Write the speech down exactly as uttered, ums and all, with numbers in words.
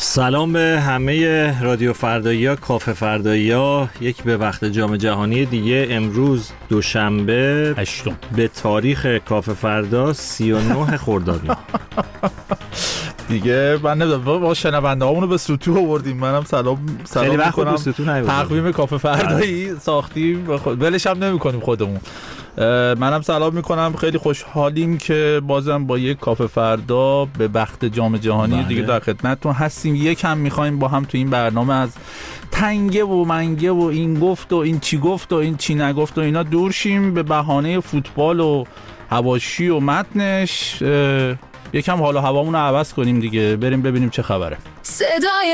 سلام به همه رادیو فردایی‌ها، کافه فردایی‌ها. یک به وقت جام جهانی دیگه. امروز دوشنبه هشتم به تاریخ کافه فردا سی و نه خرداد ماه. دیگه من نمیدونم با شنونده هامونو به سطوح آوردیم. منم سلام سلام میکنم. تقویم کافه فردایی ساختیم ولش هم نمی کنیم خودمون. منم سلام میکنم. خیلی خوشحالیم که بازم با یک کافه فردا به وقت جام جهانی بله. دیگه در خدمتتون هستیم. یکم میخوایم با هم تو این برنامه از تنگه و منگه و این گفت و این چی گفت و این چی نگفت و اینا دور شیم، به بهانه فوتبال و حواشی و متنش یکم حال و هوامون رو عوض کنیم دیگه. بریم ببینیم چه خبره. صدای